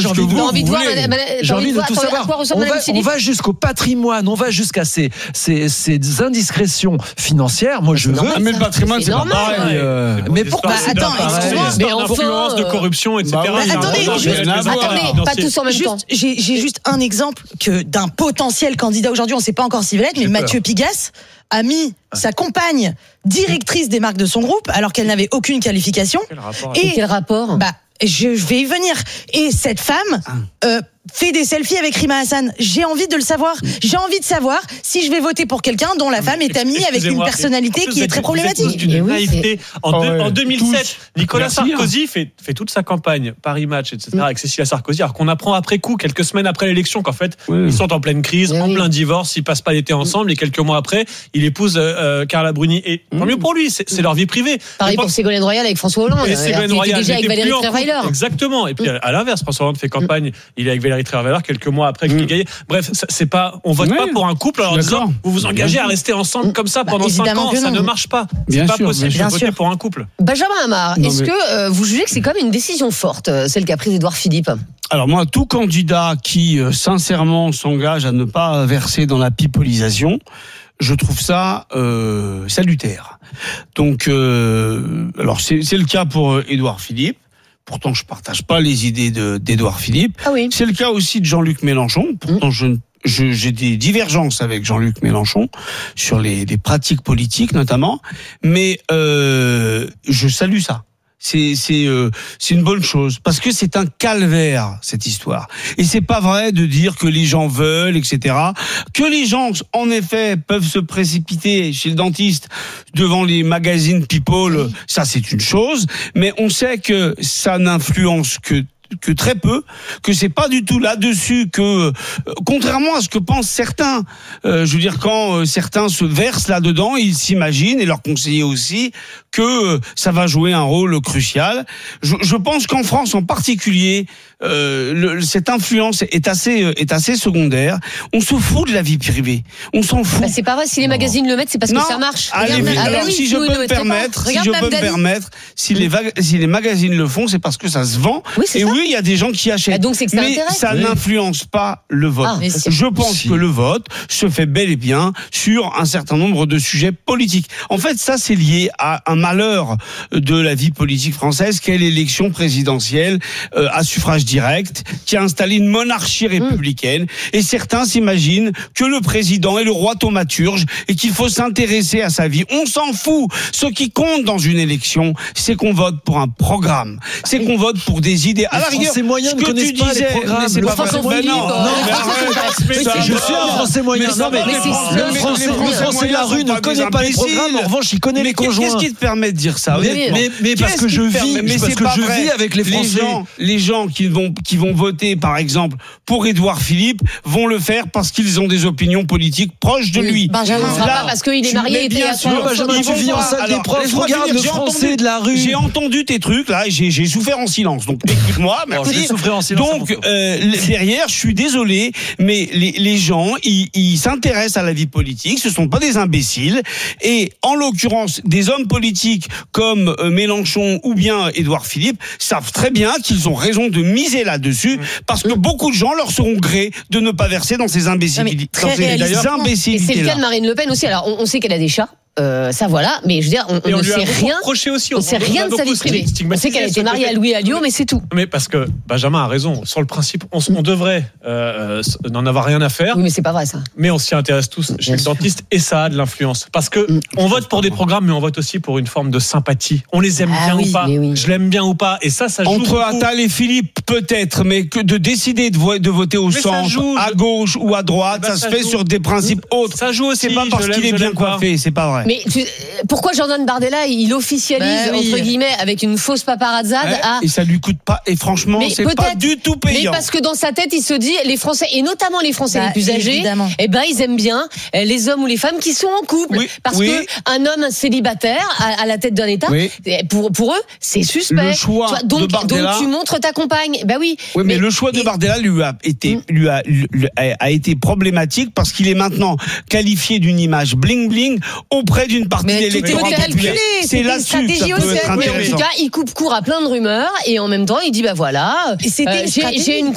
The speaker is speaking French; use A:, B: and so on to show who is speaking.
A: j'ai envie de tout savoir. On va jusqu'au patrimoine, on va jusqu'à ces indiscrétions financières. Moi, je veux.
B: Mais le patrimoine, c'est normal.
A: Mais pourquoi?
C: Attends, excuse-moi.
B: Mais influence de corruption, etc.
C: Attendez,
D: pas tous en même temps.
C: J'ai juste un exemple d'un potentiel candidat aujourd'hui, on ne sait pas encore s'il va l'être, mais Mathieu Pigasse a mis sa compagne directrice des marques de son groupe alors qu'elle n'avait aucune qualification.
D: Quel rapport?
C: Je vais y venir. Et cette femme fait des selfies avec Rima Hassan. J'ai envie de le savoir. J'ai envie de savoir si je vais voter pour quelqu'un dont la femme est amie avec une personnalité qui est très problématique.
B: En 2007, Nicolas Sarkozy fait toute sa campagne Paris Match, etc. avec Cécilia Sarkozy, alors qu'on apprend après coup, quelques semaines après l'élection, qu'en fait ils sont en pleine crise, en plein divorce, ils passent pas l'été ensemble, et quelques mois après, il épouse Carla Bruni. Et tant mieux pour lui, c'est leur vie privée.
D: Pareil pour Ségolène Royal avec François Hollande.
B: Et Ségolène Royal
D: déjà avec Valérie Trierweiler.
B: Exactement. Et puis à l'inverse, François Hollande fait campagne, il est avec Valérie Trierweiler quelques mois après qu'il gagne. Bref, c'est pas, on vote pas pour un couple en disant vous vous engagez à rester ensemble comme ça pendant 5 ans, ça ne marche pas. C'est pas possible de voter pour un couple.
D: Benjamin Amar, est-ce que vous jugez que c'est quand même une décision forte, celle qu'a prise Édouard Philippe?
E: Alors moi, tout candidat qui sincèrement s'engage à ne pas verser dans la pipolisation, je trouve ça salutaire. Donc, alors c'est le cas pour Édouard Philippe. Pourtant, je partage pas les idées d'Édouard Philippe.
D: Ah oui.
E: C'est le cas aussi de Jean-Luc Mélenchon. Pourtant, j'ai des divergences avec Jean-Luc Mélenchon sur les pratiques politiques notamment, mais je salue ça. C'est une bonne chose parce que c'est un calvaire cette histoire, et c'est pas vrai de dire que les gens veulent, etc. Que les gens en effet peuvent se précipiter chez le dentiste devant les magazines People, ça c'est une chose, mais on sait que ça n'influence que très peu, que c'est pas du tout là-dessus que, contrairement à ce que pensent certains, je veux dire, quand certains se versent là-dedans, ils s'imaginent, et leurs conseillers aussi, que ça va jouer un rôle crucial. Je pense qu'en France en particulier, cette influence est assez secondaire. On se fout de la vie privée. On s'en fout.
D: C'est pas vrai, si les magazines le mettent, c'est parce que ça marche.
E: Si je peux me permettre, si les magazines le font, c'est parce que ça se vend. Oui, il y a des gens qui achètent.
D: Donc c'est que ça
E: mais
D: intéresse.
E: ça n'influence pas le vote. Je pense que le vote se fait bel et bien sur un certain nombre de sujets politiques. En fait, ça, c'est lié à un malheur de la vie politique française, qu'est l'élection présidentielle à suffrage direct, qui a installé une monarchie républicaine. Et certains s'imaginent que le président est le roi thaumaturge et qu'il faut s'intéresser à sa vie. On s'en fout. Ce qui compte dans une élection, c'est qu'on vote pour un programme. C'est qu'on vote pour des idées. À la rigueur,
A: Français moyen ne connaissent pas les programmes.
E: C'est pas vrai.
A: Je suis un Français moyen. Non, mais le Français de la rue ne connaît pas les programmes. En revanche, il connaît les conjoints.
E: Qu'est-ce qui te permet de dire ça?
A: Mais parce que je vis avec les Français.
E: Les gens qui vont voter, par exemple, pour Édouard Philippe, vont le faire parce qu'ils ont des opinions politiques proches de lui.
D: Benjamin, ce sera pas parce qu'il est marié et
A: Benjamin, tu vis en salle des profs. Regarde le Français de la rue.
E: J'ai entendu tes trucs là, j'ai souffert en silence. Donc écoute-moi, merci. Donc derrière, je suis désolé, mais les gens, ils s'intéressent à la vie politique. Ce sont pas des imbéciles. Et en l'occurrence, des hommes politiques comme Mélenchon ou bien Édouard Philippe savent très bien qu'ils ont raison de miser là-dessus, parce que beaucoup de gens leur seront gré de ne pas verser dans ces imbécilités.
D: Et c'est le cas de Marine Le Pen aussi. Alors on sait qu'elle a des chats. Ça voilà, mais je veux dire, on ne sait rien. On ne sait rien de sa vie privée. On sait qu'elle a été mariée à Louis Alliot, mais c'est tout.
B: Mais parce que Benjamin a raison. Sur le principe, on devrait n'en avoir rien à faire.
D: Oui, mais c'est pas vrai ça.
B: Mais on s'y intéresse tous chez le dentiste, et ça a de l'influence. Parce que on vote pour des programmes, mais on vote aussi pour une forme de sympathie. On les aime bien ou pas. Je l'aime bien ou pas. Et ça joue.
E: Entre Attal et Philippe, peut-être, mais que de décider de voter au centre, à gauche ou à droite, ça se fait sur des principes autres.
B: Ça joue aussi.
E: C'est pas parce qu'il est bien coiffé, c'est pas vrai.
D: Mais pourquoi Jordan Bardella il officialise entre guillemets avec une fausse paparazzade
E: et ça lui coûte pas, et franchement c'est pas du tout payant.
D: Mais parce que dans sa tête il se dit les Français, et notamment les Français les plus âgés, ils aiment bien les hommes ou les femmes qui sont en couple, parce que un homme célibataire à la tête d'un État, pour eux c'est suspect.
E: Le choix
D: donc
E: Bardella,
D: tu montres ta compagne. Oui,
E: mais le choix de Bardella a été problématique parce qu'il est maintenant qualifié d'une image bling bling auprès d'une partie de l'électorat populaire. C'est là-dessus que ça peut être intéressant.
D: Il coupe court à plein de rumeurs, et en même temps il dit voilà, j'ai une